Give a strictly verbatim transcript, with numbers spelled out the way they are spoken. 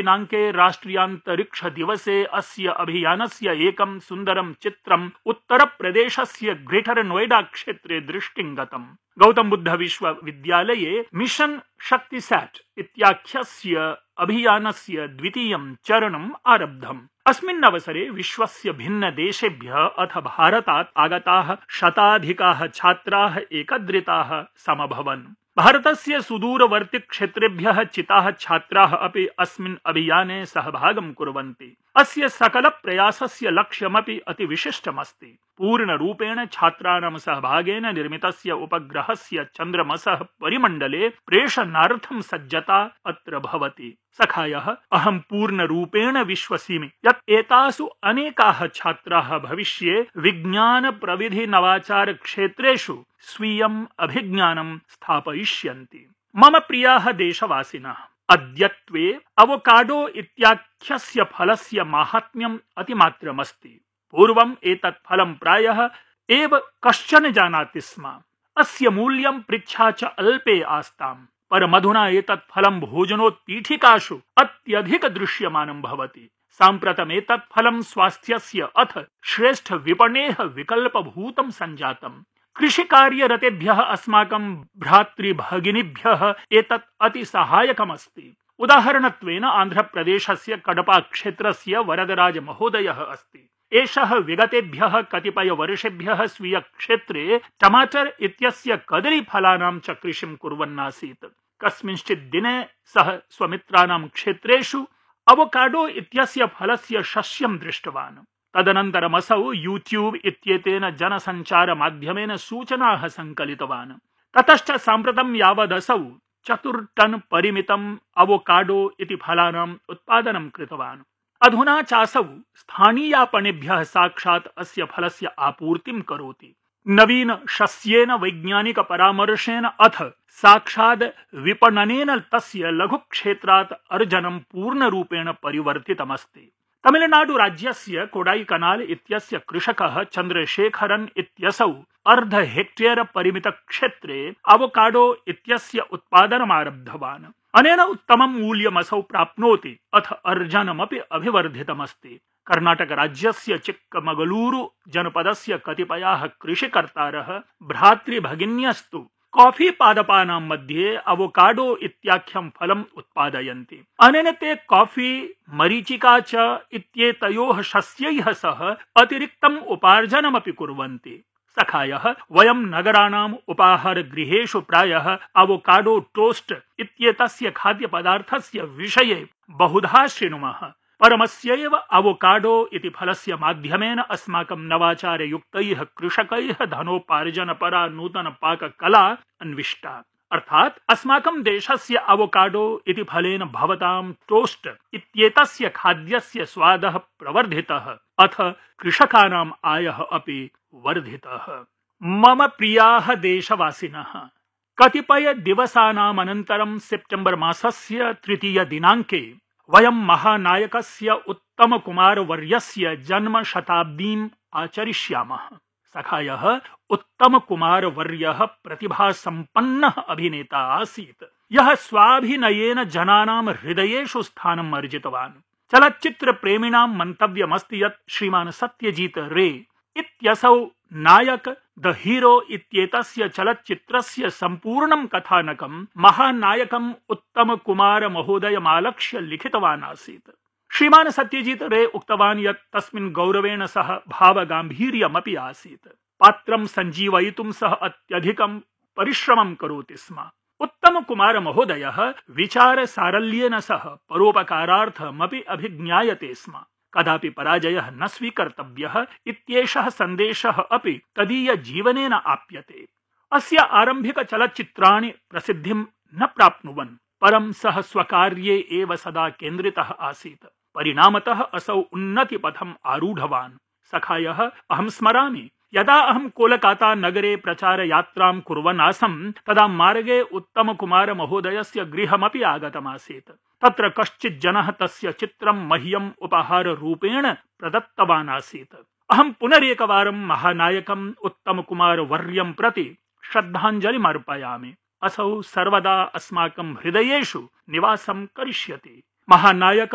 दिनाङ्के राष्ट्रियान्तरिक्षदिवसे अस्य अभियानस्य एकं सुन्दरं चित्रम् उत्तरप्रदेशस्य ग्रेटर नोएडा क्षेत्रे दृष्टिं गतम्। गौतम बुद्ध विश्वविद्यालये मिशन शक्तिसैट इत्याख्यस्य अभियानस्य द्वितीयं चरणम् आरब्धम्। अस्मिन् अवसरे विश्वस्य भिन्न देशेभ्यः अथ भारतात् आगताः शताधिकाः छात्राः एकत्रिताः समभवन्। भारतस्य सुदूरवर्ति क्षेत्रेभ्यः चिताः छात्राः अपि अस्मिन् अभियाने सहभागं कुर्वन्ति। अस्य सकल प्रयासस्य लक्ष्यमपि अति विशिष्टमस्ति। पूर्णरूपेण छात्राणां सहभागेन निर्मितस्य उपग्रहस्य चन्द्रमसः परिमण्डले प्रेषणार्थं सज्जता अत्र भवति। सखायः, अहं पूर्णरूपेण विश्वसिमि यत् एतासु अनेकाः छात्राः भविष्ये विज्ञान प्रविधि नवाचार क्षेत्रेषु स्वीयम् अभिज्ञानं स्थापयिष्यन्ति। मम प्रियाः देशवासिनः, अद्यत्वे अवोकाडो इत्याख्यस्य फलस्य माहात्म्यम् अतिमात्रमस्ति। पूर्वम् एतत् फलं प्रायः एव कश्चन जानाति स्म। अस्य मूल्यं पृच्छा च अल्पे आस्ताम्, परमधुना एतत् फलं भोजनोत्पीठिकासु अत्यधिक दृश्यमानं भवति। साम्प्रतम् एतत् फलं स्वास्थ्यस्य अथ श्रेष्ठ विपणेः विकल्पभूतं सञ्जातम्। कृषिकार्यरतेभ्यः अस्माकं भ्रातृभगिनीभ्यः एतत् अति सहायकमस्ति। उदाहरणत्वेन आन्ध्रप्रदेशस्य कडपा क्षेत्रस्य वरदराज महोदयः अस्ति। एषः विगतेभ्यः कतिपय वर्षेभ्यः स्वीय क्षेत्रे टमाटर इत्यस्य कदलीफलानां च कृषिं कुर्वन्नासीत्। कस्मिंश्चित् दिने सः स्वमित्राणां क्षेत्रेषु अवोकाडो इत्यस्य फलस्य शस्यं दृष्टवान्। तदनन्तरमसौ यूट्यूब इत्येतेन जनसञ्चारमाध्यमेन सूचनाः सङ्कलितवान्। ततश्च साम्प्रतं यावदसौ चतुर्टन् परिमितम् अवोकाडो इति फलानाम् उत्पादनं कृतवान्। अधुना चासौ स्थानीयापणेभ्यः साक्षात् अस्य फलस्य आपूर्तिं करोति। नवीन शस्येन वैज्ञानिक परामर्शेन अथ साक्षात् विपणनेन तस्य लघुक्षेत्रात् अर्जनं पूर्णरूपेण परिवर्तितमस्ति। तमिलनाडु राज्यस्य कोडाईकनाल इत्यस्य कृषकः चन्द्रशेखरन् इत्यसौ अर्ध हेक्टेयर परिमित क्षेत्रे अवोकाडो इत्यस्य उत्पादनमारब्धवान्। अनेन उत्तमं मूल्यमसौ प्राप्नोति अथ अर्जनमपि अभिवर्धितमस्ति। कर्णाटक राज्यस्य चिक्कमगलूरु जनपदस्य कतिपयाः कृषिकर्तारः भ्रातृभगिन्यस्तु कॉफी पादपानां मध्ये अवोकाडो इत्याख्यं फलम् उत्पादयन्ति। अनेन ते कॉफी, मरीचिका च इत्येतयोः शस्यैः सह अतिरिक्तम् उपार्जनमपि कुर्वन्ति। सखायः, वयं नगराणाम् उपाहारगृहेषु प्रायः अवोकाडो टोस्ट इत्येतस्य खाद्यपदार्थस्य विषये बहुधा शृणुमः। परमस्यैव अवोकाडो इति फलस्य माध्यमेन अस्माकं नवाचारयुक्तैः कृषकैः धनोपार्जनपरा नूतन पाककला अन्विष्टा। अर्थात् अस्माकं देशस्य अवोकाडो इति फलेन भवतां टोस्ट इत्येतस्य खाद्यस्य स्वादः प्रवर्धितः अथ कृषकाणाम् आयः अपि वर्धितः। मम प्रियाः देशवासिनः, कतिपय दिवसानाम् अनन्तरं सेप्टेम्बर् मासस्य तृतीय दिनाङ्के वयं महानायकस्य उत्तमकुमारवर्यस्य जन्म शताब्दीम् आचरिष्यामः। सखायः, उत्तमकुमारवर्यः प्रतिभासम्पन्नः अभिनेता आसीत्, यः स्वाभिनयेन जनानां हृदयेषु स्थानम् अर्जितवान्। चलच्चित्रप्रेमिणां मन्तव्यमस्ति यत् श्रीमान् सत्यजीत रे इत्यसौ नायक द हीरो इत्येतस्य चलच्चित्रस्य सम्पूर्णं कथानकं महानायकम् उत्तमकुमार महोदयमालक्ष्य लिखितवान् आसीत्। श्रीमान् सत्यजीत रे उक्तवान् यत् तस्मिन् गौरवेण सह भावगाम्भीर्यमपि आसीत्। पात्रं सञ्जीवयितुं सः अत्यधिकं परिश्रमं करोति स्म। उत्तमकुमार महोदयः विचारसारल्येन सह परोपकारार्थमपि अभिज्ञायते स्म। कदापि पराजयः न स्वीकर्तव्यः इत्येषः सन्देशः अपि तदीय जीवनेन आप्यते। अस्य आरम्भिक चलच्चित्राणि प्रसिद्धिं न प्राप्नुवन्, परं सः स्वकार्ये एव सदा केन्द्रितः आसीत्। परिणामतः असौ उन्नतिपथम् आरूढवान्। सखायः, अहं स्मरामि, यदा अहं कोलकाता नगरे प्रचारयात्रां कुर्वन् आसम् तदा मार्गे उत्तमकुमार महोदयस्य गृहमपि आगतमासीत्। तत्र कश्चित् जनः तस्य चित्रं मह्यम् उपहाररूपेण प्रदत्तवान् आसीत्। अहं पुनरेकवारं महानायकम् उत्तमकुमार वर्यं प्रति श्रद्धाञ्जलिम् अर्पयामि। असौ सर्वदा अस्माकं हृदयेषु निवासं करिष्यति। महानायक